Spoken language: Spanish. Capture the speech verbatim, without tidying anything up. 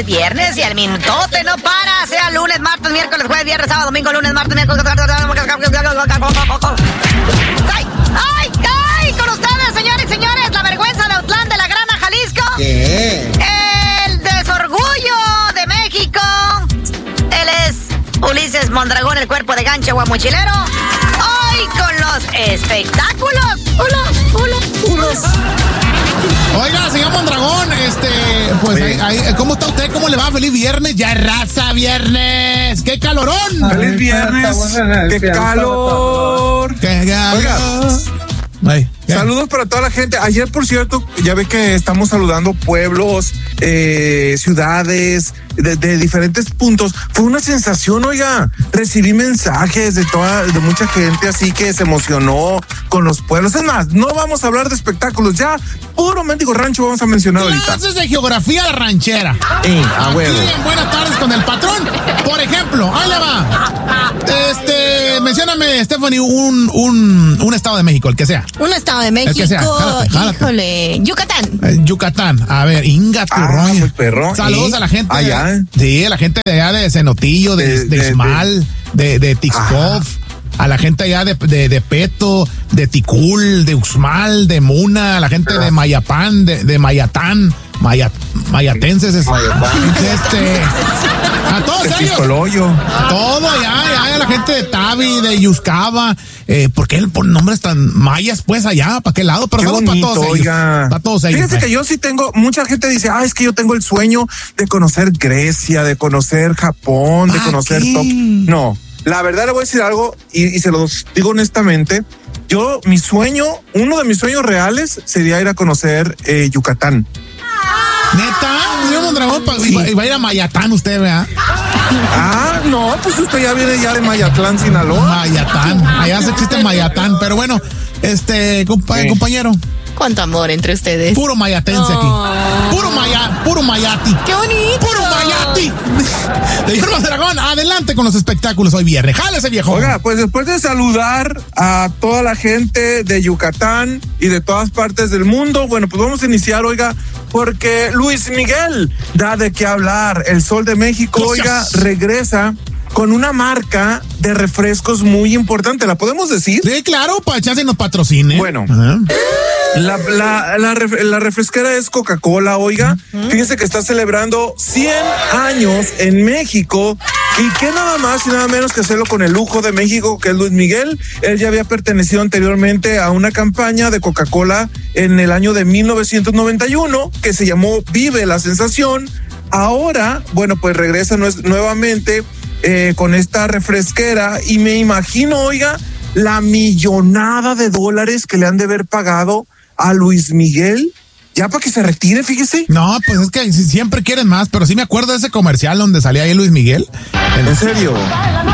viernes y el minutote no para. Sea lunes, martes, miércoles, jueves, viernes, sábado, domingo, lunes, martes, miércoles. ¡Ay! ¡Ay! ¡Ay! Con ustedes, señores y señores, la vergüenza de Autlán de la Grana, Jalisco. ¿Qué? El desorgullo de México. Él es Ulises Mondragón, el cuerpo de gancho guamochilero. Hoy con los espectáculos. Hola, hola, hola. Oiga, señor Mondragón, este, pues, ahí, ahí, ¿cómo está usted? ¿Cómo le va? ¡Feliz viernes! ¡Ya raza, viernes! ¡Qué calorón! ¡Feliz viernes! ¡Qué calor! ¡Qué calor! Oiga, Ay, saludos para toda la gente. Ayer, por cierto, ya ve que estamos saludando pueblos, eh, ciudades, de, de diferentes puntos. Fue una sensación, oiga. Recibí mensajes de toda, de mucha gente así que se emocionó con los pueblos. Es más, no vamos a hablar de espectáculos, ya puro mendigo rancho vamos a mencionar ahorita. Clases de geografía ranchera. Sí, a huevo. Aquí en Buenas tardes con el patrón. Por ejemplo, ahí le va. Este, mencióname, Stephanie, un, un, un estado de México, el que sea. Un estado de México, sea, jálate, jálate. Híjole, Yucatán. Eh, Yucatán, a ver, Inga tu Ah, rollo. pues, perro. Saludos ¿Y? a la gente. Allá. De, sí, a la gente de allá de Cenotillo, de, De- de, de- Ixmal, de, de Tixcof, a la gente allá de, de, de Peto, de Ticul, de Uxmal, de Muna, a la gente de Mayapán, de, de Mayatán, Maya, mayatenses, es- Mayapán. este, a todos El ellos. Picoloyo. Todo allá, allá, a la gente de Tavi, de Yuscaba, eh, ¿por qué él pone nombres tan mayas, pues, allá? ¿Para qué lado? Pero Qué saludos para bonito, todos ellos. oiga. Para todos ellos. Fíjate eh. que yo sí tengo, mucha gente dice, ah, es que yo tengo el sueño de conocer Grecia, de conocer Japón, de ¿Pa' conocer qué? top. No, la verdad le voy a decir algo y, y se los digo honestamente. Yo, mi sueño, uno de mis sueños reales sería ir a conocer eh, Yucatán. Neta, señor Mondragón, pa- Sí. iba, iba a ir a Mayatán usted, ¿verdad? Ah, no, pues usted ya viene ya de Mayatlán, Sinaloa. Mayatán, allá se existe Mayatán, pero bueno, este, compa- Sí. compañero, Cuánto amor entre ustedes. puro mayatense aquí. Puro maya, puro mayati. ¡Qué bonito! ¡Puro mayati! Señor Mondragón, adelante con los espectáculos hoy viernes. ¡Jálese, viejo! Oiga, pues después de saludar a toda la gente de Yucatán y de todas partes del mundo, bueno, pues vamos a iniciar, oiga, porque Luis Miguel da de qué hablar. El Sol de México, oiga, Gracias. regresa con una marca de refrescos muy importante. ¿La podemos decir? Sí, claro, para echarse nos patrocine. Bueno. Ajá. La, la, la, ref- la refresquera es Coca-Cola, oiga. Fíjense que está celebrando cien años en México. Y que nada más y nada menos que hacerlo con el lujo de México, que es Luis Miguel. Él ya había pertenecido anteriormente a una campaña de Coca-Cola en el año de mil novecientos noventa y uno, que se llamó Vive la Sensación. Ahora, bueno, pues regresa nues- nuevamente eh, con esta refresquera. Y me imagino, oiga, la millonada de dólares que le han de haber pagado a Luis Miguel, ya para que se retire, fíjese. No, pues es que si- siempre quieren más, pero sí me acuerdo de ese comercial donde salía ahí Luis Miguel. El- ¿En serio?